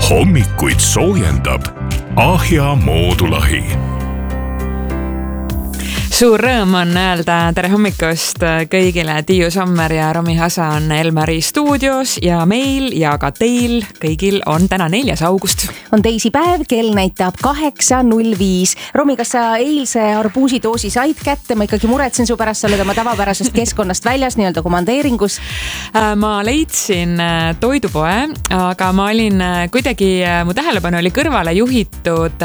Hommikuid soojendab Ahja Moodulahi. Suur rõõm on öelda tere hommikust kõigile. Tiiu Sommer ja Romi Hasa on Elmari stuudios ja meil ja ka teil kõigil on täna 4. august. On teisipäev, kell näitab 8.05. Romi, kas sa eilse arbuusidoosi said kätte? Ma ikkagi muretsen su pärast, sa oled oma tavapärasest keskkonnast väljas, nii-öelda komandeeringus. Ma leidsin toidupoe, aga ma olin kuidagi, mu tähelepanu oli kõrvale juhitud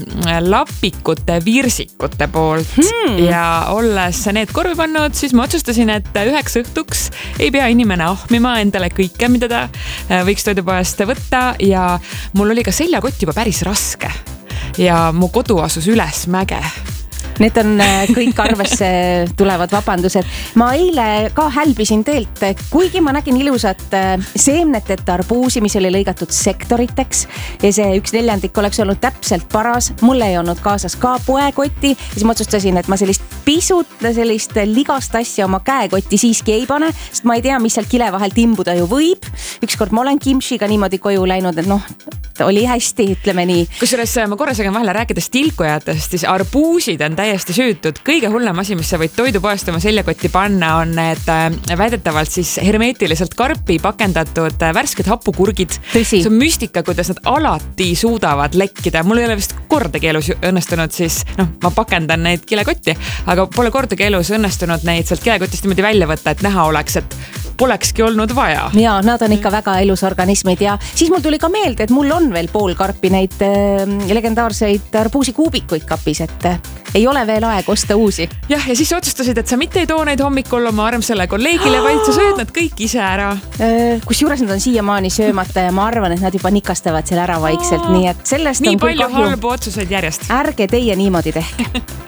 lapikute virsikute poolt. Ja olles need korvi pannud, siis ma otsustasin, et 9 õhtuks ei pea inimene ahmima endale kõike, mida ta võiks toidupoest võtta, ja mul oli ka seljakott juba päris raske ja mu kodu asus üles mäge. Need on kõik arvesse tulevad vabandused. Ma eile ka hälbisin teelt, kuigi ma nägin ilusat seemneteta arbuusi, mis oli lõigatud sektoriteks ja see 1/4 oleks olnud täpselt paras. Mul ei olnud kaasas ka poekotti, siis ma otsustasin, et ma sellist ligast asja oma käekotti siiski ei pane, sest ma ei tea, mis seal kile vahel timbuda ju võib. Ükskord ma olen kimšiga niimoodi koju läinud, et oli hästi, ütleme nii. Kusjuures ma korra sain vahele rääkides tilkujatest, siis arbuusid on täiesti süütud. Kõige hullem asi, mis sa võid toidupoest oma seljakotti panna, on need väidetavalt siis hermeetiliselt karpi pakendatud värsked hapukurgid. Tõsi. See on müstika, kuidas nad alati suudavad lekkida. Mul ei ole vist kordagi elus õnnestunud siis, ma pakendan neid kilekotti, aga pole kordagi elus õnnestunud neid sealt kilekotist niimoodi välja võtta, et näha oleks, et polekski olnud vaja. Ja nad on ikka väga elus organismid ja siis mul tuli ka meelde, et mul on veel pool karpi neid legendaarseid arbuusikuubikuid kapis, et ei ole veel aeg osta uusi. Jah, ja siis otsustasid, et sa mitte ei too neid hommikul oma armsale kolleegile, vaid sa sööd nad kõik ise ära. Kusjuures nad on siiamaani söömata ja ma arvan, et nad juba nikastavad seal ära vaikselt, nii et sellest nii on palju halbu otsuseid järjest. Ärge teie niimoodi tehke.